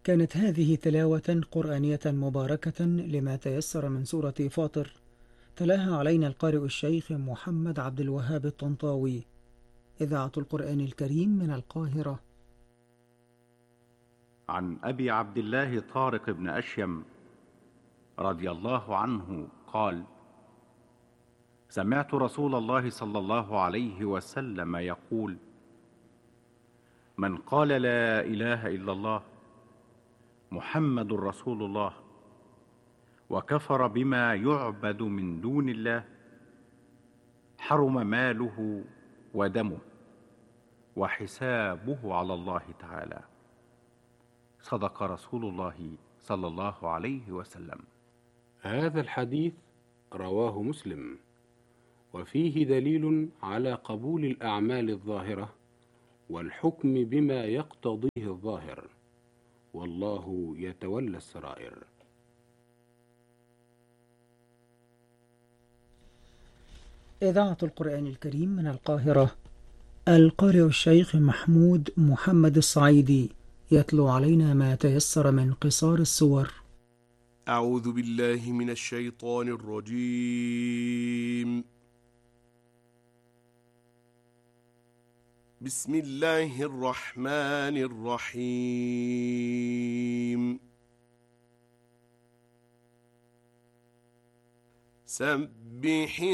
كانت هذه تلاوة قرآنية مباركة لما تيسر من سورة فاطر، تلاها علينا القارئ الشيخ محمد عبد الوهاب الطنطاوي. إذاعة القرآن الكريم من القاهرة. عن أبي عبد الله طارق بن أشيم رضي الله عنه قال: سمعت رسول الله صلى الله عليه وسلم يقول: من قال لا إله إلا الله محمد رسول الله وكفر بما يعبد من دون الله حرم ماله ودمه وحسابه على الله تعالى. صدق رسول الله صلى الله عليه وسلم. هذا الحديث رواه مسلم، وفيه دليل على قبول الأعمال الظاهرة والحكم بما يقتضيه الظاهر، والله يتولى السرائر. إذاعة القرآن الكريم من القاهرة. القارئ الشيخ محمود محمد الصعيدي يتلو علينا ما تيسر من قصار السور. أعوذ بالله من الشيطان الرجيم. بسم الله الرحمن الرحيم. سبح